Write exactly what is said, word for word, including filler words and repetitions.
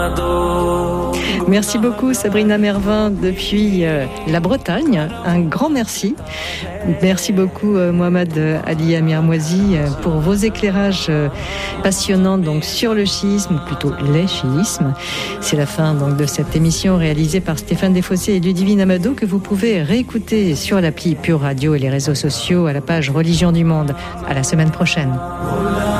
Merci beaucoup Sabrina Mervin depuis euh, la Bretagne, un grand merci. Merci beaucoup euh, Mohamed Ali Amirmoisi euh, pour vos éclairages euh, passionnants donc sur le chiisme, ou plutôt les chiismes. C'est la fin donc de cette émission réalisée par Stéphane Desfossés et Ludivine Amado que vous pouvez réécouter sur l'appli Pure Radio et les réseaux sociaux à la page Religion du Monde. À la semaine prochaine.